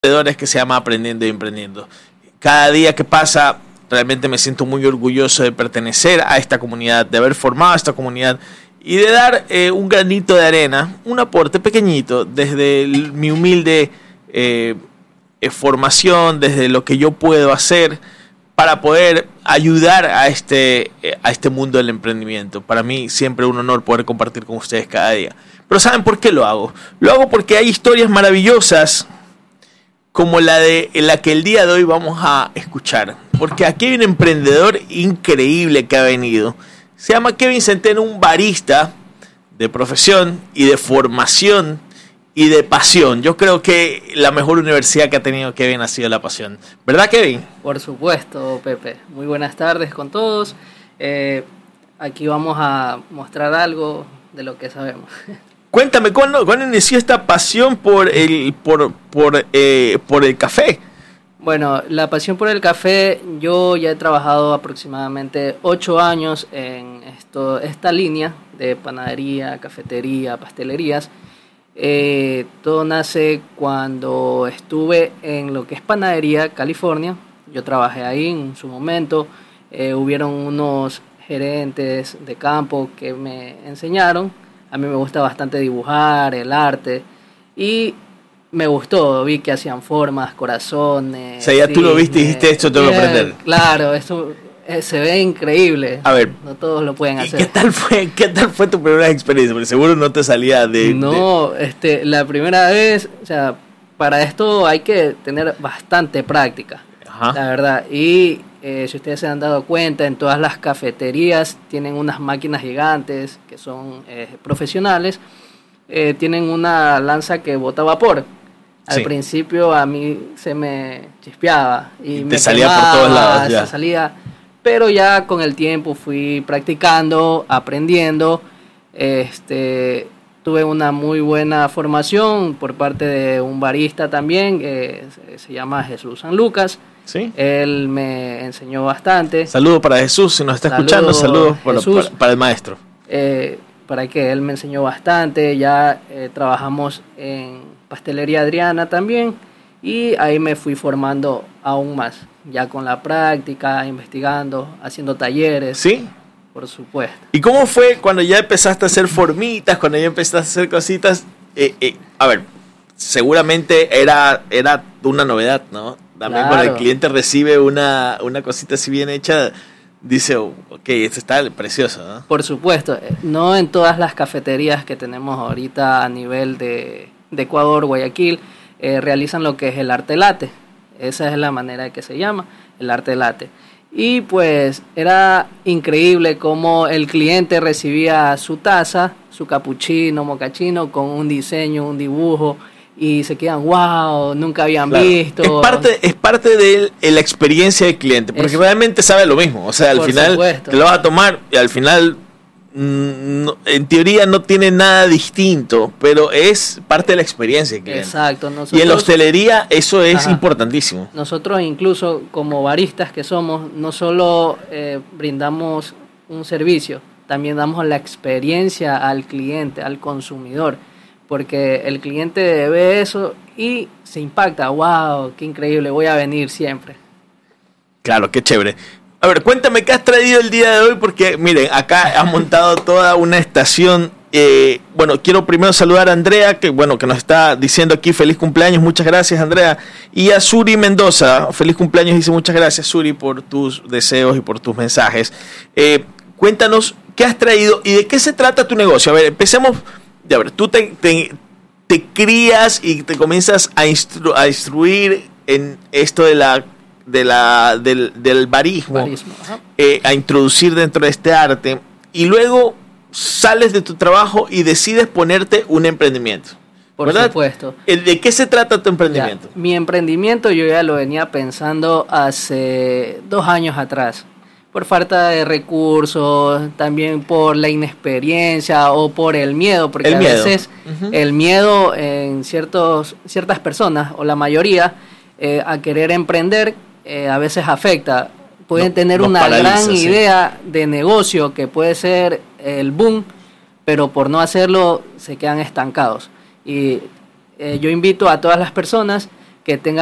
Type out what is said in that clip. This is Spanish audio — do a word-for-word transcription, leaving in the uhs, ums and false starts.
que se llama Aprendiendo y Emprendiendo. Cada día que pasa, realmente me siento muy orgulloso de pertenecer a esta comunidad, de haber formado esta comunidad y de dar eh, un granito de arena, un aporte pequeñito desde el, mi humilde eh, eh, formación, desde lo que yo puedo hacer para poder ayudar a este, eh, a este mundo del emprendimiento. Para mí siempre es un honor poder compartir con ustedes cada día. Pero ¿saben por qué lo hago? Lo hago porque hay historias maravillosas como la de la que el día de hoy vamos a escuchar. Porque aquí hay un emprendedor increíble que ha venido. Se llama Kevin Centeno, un barista de profesión y de formación y de pasión. Yo creo que la mejor universidad que ha tenido Kevin ha sido la pasión. ¿Verdad, Kevin? Por supuesto, Pepe. Muy buenas tardes con todos. Eh, aquí vamos a mostrar algo de lo que sabemos. Cuéntame, ¿cuándo, ¿cuándo inició esta pasión por el, por, por, eh, por el café? Bueno, la pasión por el café, yo ya he trabajado aproximadamente ocho años en esto, esta línea de panadería, cafetería, pastelerías. Eh, todo nace cuando estuve en lo que es Panadería, California. Yo trabajé ahí en su momento. Eh, hubieron unos gerentes de campo que me enseñaron. A mí me gusta bastante dibujar, el arte, y me gustó, vi que hacían formas, corazones. O sea, ya cine, tú lo viste y dijiste, esto tengo que aprender. Claro, eso eh, se ve increíble. A ver, no todos lo pueden hacer. ¿Qué tal fue, qué tal fue tu primera experiencia? Porque seguro no te salía de... No, de... este, la primera vez, o sea, para esto hay que tener bastante práctica, Ajá. la verdad, y... Eh, si ustedes se han dado cuenta, en todas las cafeterías tienen unas máquinas gigantes que son eh, profesionales, eh, tienen una lanza que bota vapor. Al sí. principio a mí se me chispeaba y, y me te salía quemaba, por todos lados ya. Se salía, pero ya con el tiempo fui practicando, aprendiendo. Este, tuve una muy buena formación por parte de un barista también, eh, se llama Jesús San Lucas. ¿Sí? Él me enseñó bastante. Saludos para Jesús, si nos está Saludo, escuchando, saludos para, Jesús, para, para el maestro. Eh, para que él me enseñó bastante, ya eh, trabajamos en Pastelería Adriana también, y ahí me fui formando aún más, ya con la práctica, investigando, haciendo talleres. ¿Sí? Por supuesto. ¿Y cómo fue cuando ya empezaste a hacer formitas, cuando ya empezaste a hacer cositas? Eh, eh, a ver, seguramente era, era una novedad, ¿no? También claro. Cuando el cliente recibe una, una cosita así bien hecha, dice, oh, ok, esto está precioso, ¿no? Por supuesto, no en todas las cafeterías que tenemos ahorita a nivel de, de Ecuador, Guayaquil, eh, realizan lo que es el arte latte. Esa es la manera de que se llama, el arte latte. Y pues era increíble cómo el cliente recibía su taza, su capuchino, mocachino, con un diseño, un dibujo, y se quedan, wow, nunca habían claro. visto. Es parte, es parte de la experiencia del cliente, porque es, realmente sabe lo mismo. O sea, al final supuesto. Te lo vas a tomar y al final, mm, no, en teoría no tiene nada distinto, pero es parte de la experiencia del cliente. Exacto. Nosotros, y en la hostelería eso es ajá, importantísimo. Nosotros incluso como baristas que somos, no solo eh, brindamos un servicio, también damos la experiencia al cliente, al consumidor. Porque el cliente ve eso y se impacta, wow, qué increíble, voy a venir siempre. Claro, qué chévere. A ver, cuéntame qué has traído el día de hoy, porque miren, acá has montado toda una estación. Eh, bueno, quiero primero saludar a Andrea, que bueno, que nos está diciendo aquí feliz cumpleaños, muchas gracias Andrea. Y a Suri Mendoza, feliz cumpleaños, dice muchas gracias Suri por tus deseos y por tus mensajes. Eh, cuéntanos qué has traído y de qué se trata tu negocio. A ver, empecemos... A ver, tú te, te, te crías y te comienzas a, instru, a instruir en esto de la, de la, del, del barismo, barismo eh, a introducir dentro de este arte, y luego sales de tu trabajo y decides ponerte un emprendimiento. Por ¿verdad? supuesto. ¿De qué se trata tu emprendimiento? Ya, mi emprendimiento yo ya lo venía pensando hace dos años atrás. Por falta de recursos, también por la inexperiencia o por el miedo, porque el a miedo. veces uh-huh. el miedo en ciertos ciertas personas, o la mayoría, eh, a querer emprender, eh, a veces afecta. Pueden no, tener una gran sí. idea de negocio que puede ser el boom, pero por no hacerlo se quedan estancados. Y eh, yo invito a todas las personas que tenga